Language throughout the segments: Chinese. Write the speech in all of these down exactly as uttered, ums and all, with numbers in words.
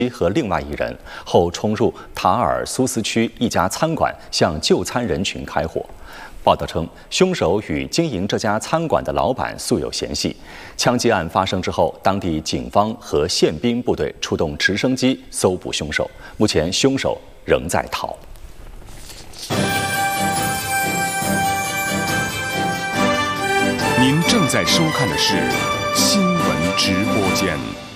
和另外一人后冲入塔尔苏斯区一家餐馆，向就餐人群开火。报道称，凶手与经营这家餐馆的老板素有嫌隙。枪击案发生之后，当地警方和宪兵部队出动直升机搜捕凶手，目前凶手仍在逃。 您正在收看的是新闻直播间。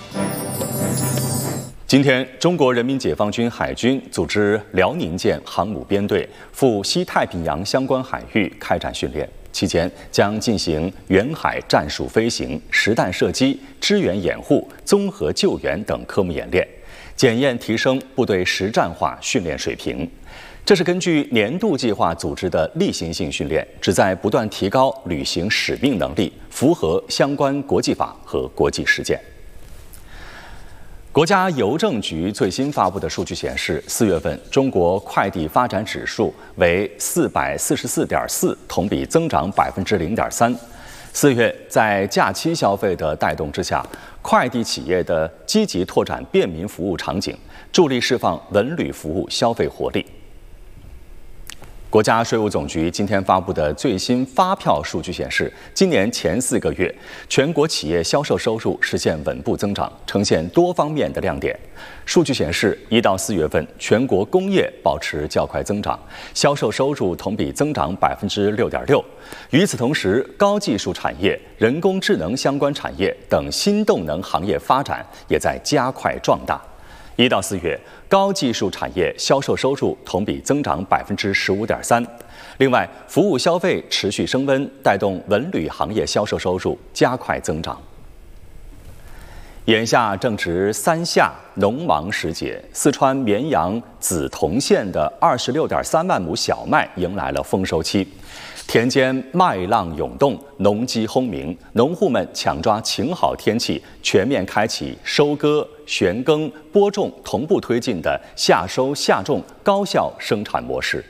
今天，中国人民解放军海军组织辽宁舰航母编队赴西太平洋相关海域开展训练，期间将进行远海战术飞行、实弹射击、支援掩护、综合救援等科目演练，检验提升部队实战化训练水平。这是根据年度计划组织的例行性训练，旨在不断提高履行使命能力，符合相关国际法和国际实践。国家邮政局最新发布的数据显示，四月份中国快递发展指数为四百四十四点四，同比增长百分之零点三。四月在假期消费的带动之下，快递企业的积极拓展便民服务场景，助力释放文旅服务消费活力。国家税务总局今天发布的最新发票数据显示，今年前四个月，全国企业销售收入实现稳步增长，呈现多方面的亮点。数据显示，一到四月份，全国工业保持较快增长，销售收入同比增长百分之六点六。与此同时，高技术产业、人工智能相关产业等新动能行业发展也在加快壮大。一到四月，高技术产业销售收入同比增长百分之十五点三。另外，服务消费持续升温，带动文旅行业销售收入加快增长。眼下正值三夏农忙时节，四川绵阳梓潼县的二十六点三万亩小麦迎来了丰收期。田间麦浪涌动，农机轰鸣，农户们抢抓晴好天气，全面开启收割、旋耕、播种同步推进的夏收夏种高效生产模式。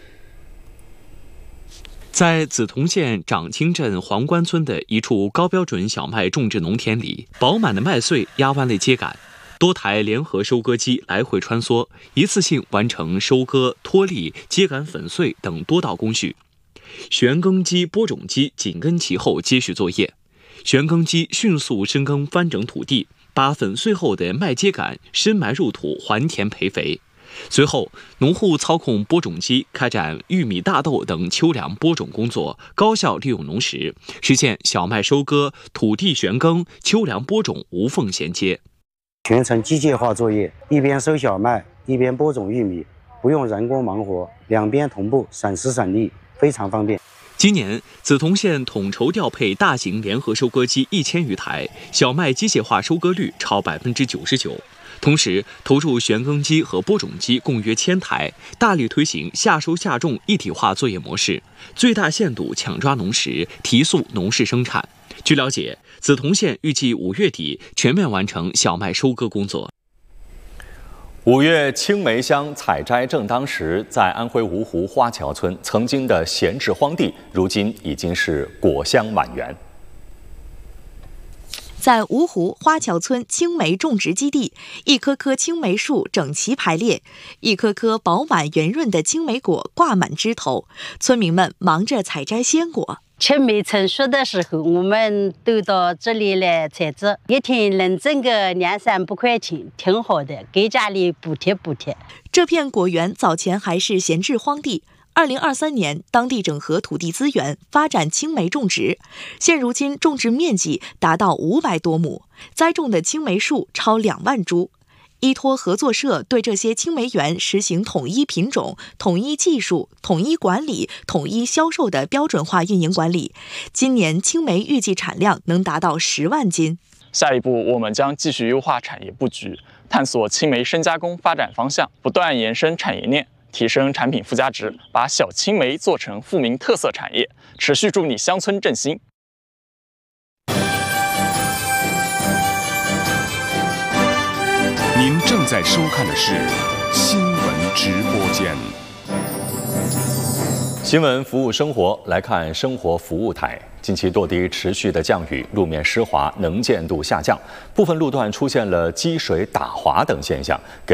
在梓潼县长青镇黄关村的一处高标准小麦种植农田里，饱满的麦穗压弯了秸秆，多台联合收割机来回穿梭，一次性完成收割、脱粒、秸秆粉碎等多道工序。旋耕机、播种机紧跟其后接续作业。旋耕机迅速深耕翻整土地，把粉碎后的麦秸秆深埋入土，还田培肥。随后，农户操控播种机开展玉米、大豆等秋粮播种工作，高效利用农时，实现小麦收割、土地旋耕、秋粮播种无缝衔接。 全程机械化作业，一边收小麦，一边播种玉米，不用人工忙活，两边同步，省时省力，非常方便。 今年，梓潼县统筹调配大型联合收割机一千余台，小麦机械化收割率超百分之九十九。同时，投入旋耕机和播种机共约千台，大力推行夏收夏种一体化作业模式，最大限度抢抓农时，提速农事生产。据了解，梓潼县预计五月底全面完成小麦收割工作。 五月青梅香采摘正当时，在安徽芜湖花桥村，曾经的闲置荒地，如今已经是果香满园。 在芜湖花桥村青梅种植基地，一棵棵青梅树整齐排列，一颗颗饱满圆润的青梅果挂满枝头，村民们忙着采摘鲜果。 青梅成熟的时候，我们都到这里来采摘，一天能挣个两三百块钱，挺好的，给家里补贴补贴。 这片果园早前还是闲置荒地。二零二三年，当地整合土地资源，发展青梅种植。现如今种植面积达到五百多亩，栽种的青梅树超两万株。依托合作社对这些青梅园实行统一品种、统一技术、统一管理、统一销售的标准化运营管理。今年青梅预计产量能达到十万斤。 下一步，我们将继续优化产业布局，探索青梅深加工发展方向，不断延伸产业链，提升产品附加值，把小青梅做成富民特色产业，持续助力乡村振兴。 您正在收看的是新闻直播间。 新闻服务生活，来看生活服务台。近期多地持续的降雨，路面湿滑，能见度下降，部分路段出现了积水、打滑等现象，给